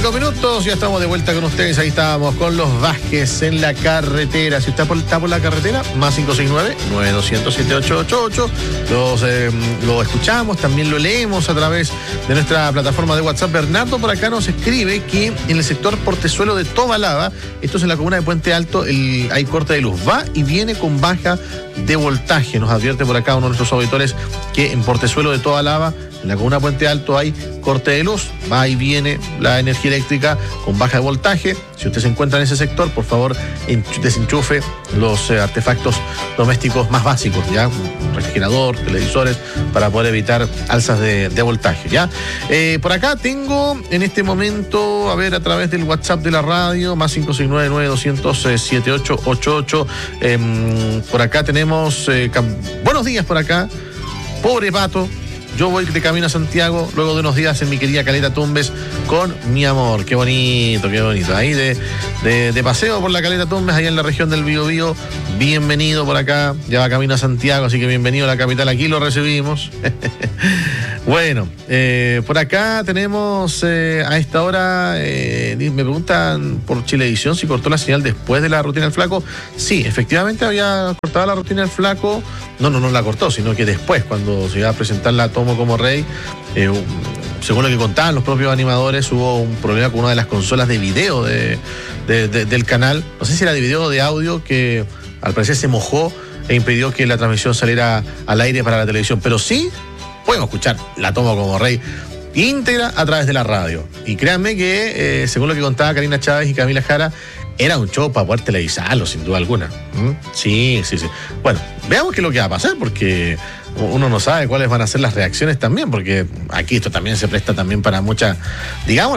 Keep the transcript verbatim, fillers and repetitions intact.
cinco minutos, ya estamos de vuelta con ustedes. Ahí estábamos con los Vázquez en la carretera. Si usted está por la carretera, más cinco seis nueve, nueve dos cero cero, siete ocho ocho ocho. Los, eh, lo escuchamos, también lo leemos a través de nuestra plataforma de WhatsApp. Bernardo por acá nos escribe que en el sector Portezuelo de Tobalaba, esto es en la comuna de Puente Alto, el, hay corte de luz. Va y viene con baja de voltaje. Nos advierte por acá uno de nuestros auditores que en Portezuelo de Tobalaba, en la comuna de Puente Alto, hay corte de luz. Va y viene la energía eléctrica con baja de voltaje. Si usted se encuentra en ese sector, por favor, desenchufe los eh, artefactos domésticos más básicos, ya, un refrigerador, televisores, para poder evitar alzas de, de voltaje, ya. Eh, por acá tengo en este momento, a ver, a través del WhatsApp de la radio, más cinco seis nueve, nueve dos cero cero, siete ocho ocho ocho. Eh, por acá tenemos, eh, cam- buenos días por acá, pobre Pato. Yo voy de camino a Santiago luego de unos días en mi querida Caleta Tumbes con mi amor. Qué bonito, qué bonito. Ahí de, de, de paseo por la Caleta Tumbes, allá en la región del Biobío. Bienvenido por acá. Ya va camino a Santiago, así que bienvenido a la capital. Aquí lo recibimos. Bueno, eh, por acá tenemos eh, a esta hora, eh, me preguntan por Chilevisión si cortó la señal después de la rutina del Flaco. Sí, efectivamente había cortado la rutina del Flaco. No, no, no la cortó, sino que después, cuando se iba a presentar la Tomo como Rey, eh, según lo que contaban los propios animadores, hubo un problema con una de las consolas de video de, de, de, del canal. No sé si era de video o de audio, que al parecer se mojó e impidió que la transmisión saliera al aire para la televisión. Pero sí podemos escuchar la Tomo como Rey íntegra a través de la radio. Y créanme que, eh, según lo que contaba Karina Chávez y Camila Jara, era un show para poder televisarlo, sin duda alguna. ¿Mm? Sí, sí, sí. Bueno, veamos qué es lo que va a pasar, porque uno no sabe cuáles van a ser las reacciones también, porque aquí esto también se presta también para muchas, digamos,